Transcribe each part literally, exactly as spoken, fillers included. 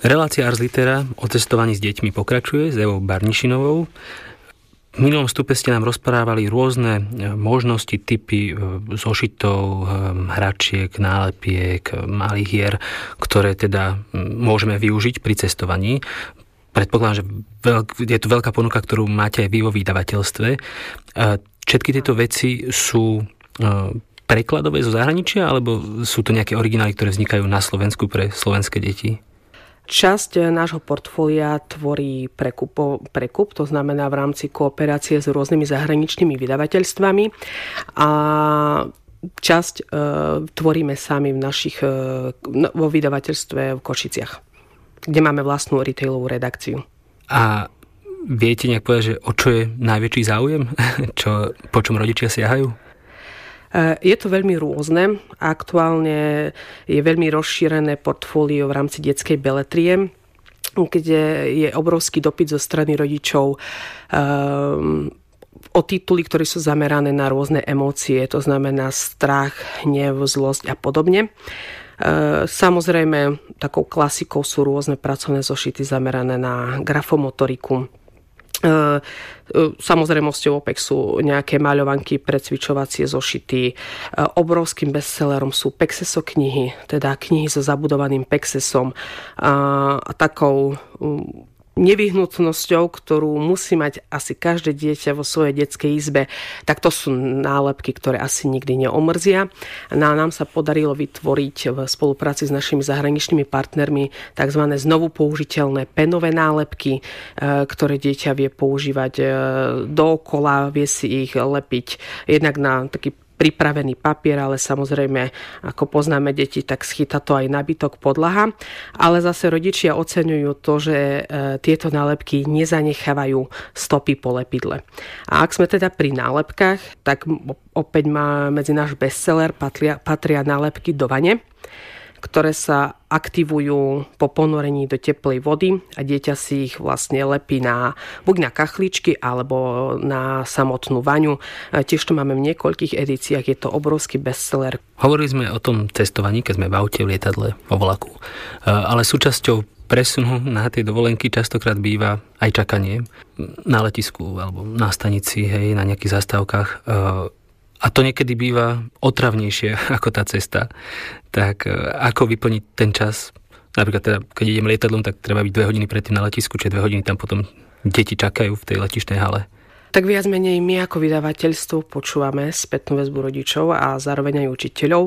Relácia Ars Litera o cestovaní s deťmi pokračuje s Evou Barnišinovou. V minulom vstupe ste nám rozprávali rôzne možnosti, typy zošitov, hračiek, nálepiek, malých hier, ktoré teda môžeme využiť pri cestovaní. Predpokladám, že je to veľká ponuka, ktorú máte aj vy vo vydavateľstve. Všetky tieto veci sú prekladové zo zahraničia, alebo sú to nejaké originály, ktoré vznikajú na Slovensku pre slovenské deti? Časť nášho portfólia tvorí prekup, prekup, to znamená v rámci kooperácie s rôznymi zahraničnými vydavateľstvami a časť e, tvoríme sami v našich, e, vo vydavateľstve v Košiciach, kde máme vlastnú retailovú redakciu. A viete nejak povedať, že o čo je najväčší záujem? Čo, po čom rodičia siahajú? Je to veľmi rôzne. Aktuálne je veľmi rozšírené portfólio v rámci detskej beletrie, kde je obrovský dopyt zo strany rodičov um, o tituly, ktoré sú zamerané na rôzne emócie, to znamená strach, hnev, zlosť a podobne. Samozrejme, takou klasikou sú rôzne pracovné zošity zamerané na grafomotoriku. Samozrejmosťou OPEC sú nejaké maľovanky, precvičovacie zošity. Obrovským bestsellerom sú Pexeso knihy, teda knihy so zabudovaným Pexesom. A takou nevyhnutnosťou, ktorú musí mať asi každé dieťa vo svojej detskej izbe, tak to sú nálepky, ktoré asi nikdy neomrzia. No, nám sa podarilo vytvoriť v spolupráci s našimi zahraničnými partnermi tzv. Znovu použiteľné penové nálepky, ktoré dieťa vie používať dookola, vie si ich lepiť jednak na taký pripravený papier, ale samozrejme, ako poznáme deti, tak schyta to aj nábytok, podlaha. Ale zase rodičia oceňujú to, že e, tieto nálepky nezanechávajú stopy po lepidle. A ak sme teda pri nálepkách, tak opäť má medzi náš bestseller patria, patria nálepky do vane, ktoré sa aktivujú po ponorení do teplej vody a dieťa si ich vlastne lepí na, buď na kachličky alebo na samotnú vaňu. Tiež to máme v niekoľkých edíciách, je to obrovský bestseller. Hovorili sme o tom cestovaní, keď sme v aute, v lietadle, vo vlaku. Ale súčasťou presunu na tej dovolenky častokrát býva aj čakanie na letisku alebo na stanici, hej, na nejakých zastávkach. A to niekedy býva otravnejšie ako tá cesta. Tak ako vyplniť ten čas? Napríklad teda, keď idem lietadlom, tak treba byť dve hodiny predtým na letisku, čiže dve hodiny tam potom deti čakajú v tej letišnej hale. Tak viac menej my ako vydavateľstvo počúvame spätnú väzbu rodičov a zároveň aj učiteľov.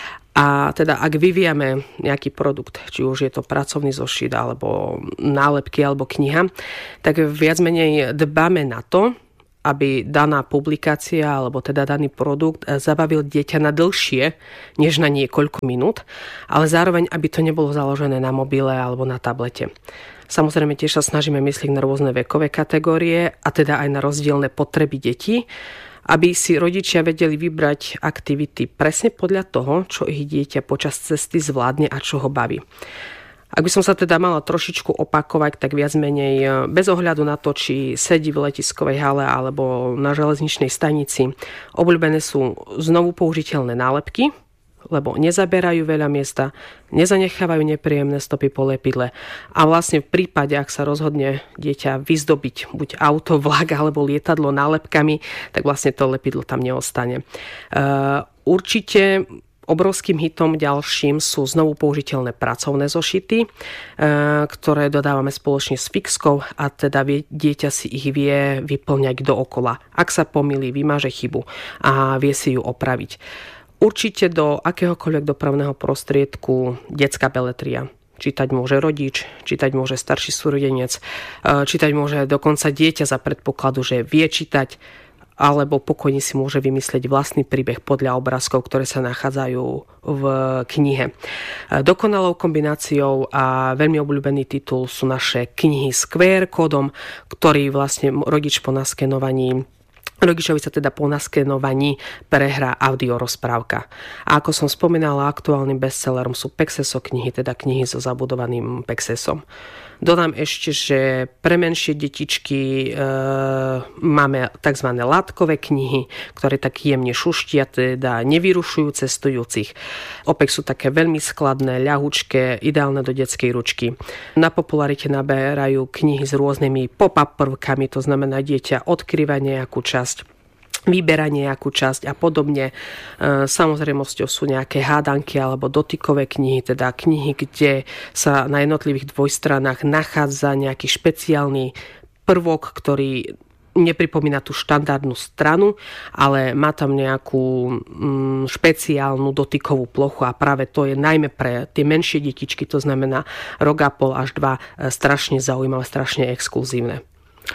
A teda ak vyvíjame nejaký produkt, či už je to pracovný zošit, alebo nálepky, alebo kniha, tak viac menej dbáme na to, aby daná publikácia alebo teda daný produkt zabavil dieťa na dlhšie, než na niekoľko minút, ale zároveň, aby to nebolo založené na mobile alebo na tablete. Samozrejme, tiež sa snažíme myslieť na rôzne vekové kategórie a teda aj na rozdielne potreby detí, aby si rodičia vedeli vybrať aktivity presne podľa toho, čo ich dieťa počas cesty zvládne a čo ho baví. Ak by som sa teda mala trošičku opakovať, tak viac menej bez ohľadu na to, či sedí v letiskovej hale alebo na železničnej stanici, obľúbené sú znovu použiteľné nálepky, lebo nezaberajú veľa miesta, nezanechávajú nepríjemné stopy po lepidle. A vlastne v prípade, ak sa rozhodne dieťa vyzdobiť buď auto, vlak alebo lietadlo nálepkami, tak vlastne to lepidlo tam neostane. Uh, určite obrovským hitom ďalším sú znovu použiteľné pracovné zošity, ktoré dodávame spoločne s Fixkou a teda vie, dieťa si ich vie vyplňať dookola. Ak sa pomýli, vymaže chybu a vie si ju opraviť. Určite do akéhokoľvek dopravného prostriedku detská beletria. Čítať môže rodič, čítať môže starší súrodenec, čítať môže dokonca dieťa za predpokladu, že vie čítať, alebo pokojne si môže vymyslieť vlastný príbeh podľa obrázkov, ktoré sa nachádzajú v knihe. Dokonalou kombináciou a veľmi obľúbený titul sú naše knihy s kú ér kódom, ktorý vlastne rodič po naskenovaní Rodičovi sa teda po naskenovaní prehrá audiorozprávka. A ako som spomínala, aktuálnym bestsellerom sú Pexeso knihy, teda knihy so zabudovaným Pexesom. Dodám ešte, že pre menšie detičky e, máme tzv. Látkové knihy, ktoré tak jemne šuštia, teda nevyrušujú cestujúcich. Opäť sú také veľmi skladné, ľahučké, ideálne do detskej ručky. Na popularite naberajú knihy s rôznymi pop-up prvkami, to znamená, dieťa odkrýva nejakú časť, vyberá nejakú časť a podobne. Samozrejmosťou sú nejaké hádanky alebo dotykové knihy, teda knihy, kde sa na jednotlivých dvojstranách nachádza nejaký špeciálny prvok, ktorý nepripomína tú štandardnú stranu, ale má tam nejakú mm, špeciálnu dotykovú plochu a práve to je najmä pre tie menšie detičky, to znamená rok a pol až dva, strašne zaujímavé, strašne exkluzívne.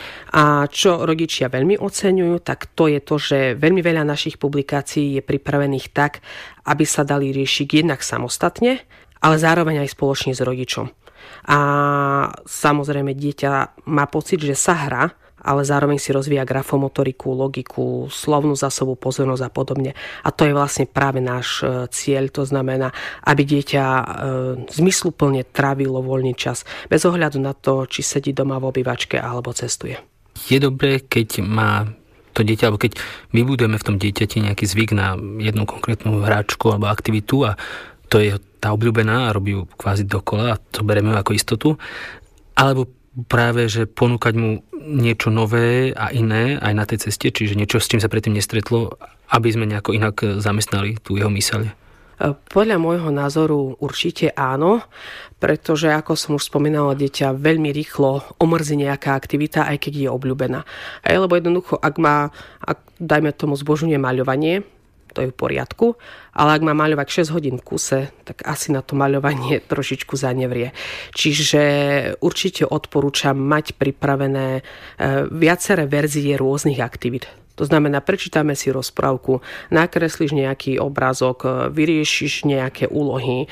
A čo rodičia veľmi oceňujú, tak to je to, že veľmi veľa našich publikácií je pripravených tak, aby sa dali riešiť jednak samostatne, ale zároveň aj spoločne s rodičom. A samozrejme dieťa má pocit, že sa hrá, ale zároveň si rozvíja grafomotoriku, logiku, slovnú zásobu, pozornosť a podobne. A to je vlastne práve náš cieľ, to znamená, aby dieťa e, zmysluplne trávilo voľný čas, bez ohľadu na to, či sedí doma v obývačke alebo cestuje. Je dobré, keď má to dieťa, alebo keď vybudujeme v tom dieťati nejaký zvyk na jednu konkrétnu hráčku alebo aktivitu a to je tá obľúbená a robí ju kvázi dokola a to bereme ako istotu, alebo práve, že ponúkať mu niečo nové a iné aj na tej ceste, čiže niečo, s čím sa predtým nestretlo, aby sme nejako inak zamestnali tú jeho myseľ. Podľa môjho názoru určite áno, pretože ako som už spomínala, dieťa veľmi rýchlo omrzí nejaká aktivita, aj keď je obľúbená. Aj, lebo jednoducho, ak má, ak, dajme tomu zbožňuje maľovanie, to je v poriadku, ale ak má maľovať šesť hodín v kuse, tak asi na to maľovanie trošičku zanevrie. Čiže určite odporúčam mať pripravené viaceré verzie rôznych aktivít. To znamená, prečítame si rozprávku, nakreslíš nejaký obrázok, vyriešiš nejaké úlohy,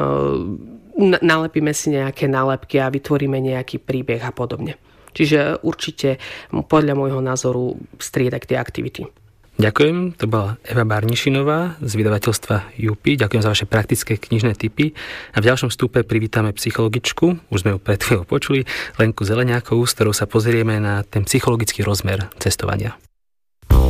nalepíme si nejaké nálepky a vytvoríme nejaký príbeh a podobne. Čiže určite podľa môjho názoru striedať tie aktivity. Ďakujem, to bola Eva Barnišinová z vydavateľstva Jupy. Ďakujem za vaše praktické knižné tipy. A v ďalšom vstupe privítame psychologičku, už sme ju pred chvíľou počuli, Lenku Zeleniakovú, s ktorou sa pozrieme na ten psychologický rozmer cestovania.